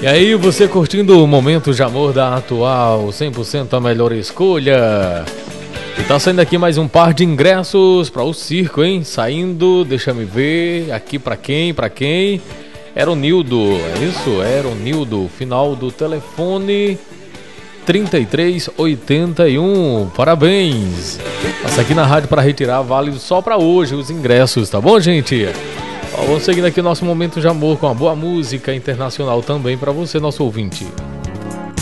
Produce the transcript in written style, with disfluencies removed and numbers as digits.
E aí, você curtindo o momento de amor da Atual, 100% a melhor escolha. E tá saindo aqui mais um par de ingressos para o circo, hein? Saindo, deixa-me ver, aqui pra quem? Era o Nildo, é isso? Era o Nildo, final do telefone 3381, parabéns. Passa aqui na rádio para retirar, válido só para hoje os ingressos, tá bom, gente? Vamos seguindo aqui o nosso momento de amor com uma boa música internacional também para você, nosso ouvinte.